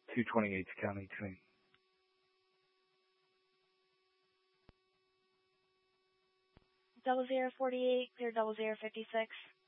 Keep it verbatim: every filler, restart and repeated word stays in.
two twenty-eighth County twin. Double zero forty-eight, clear double zero fifty-six.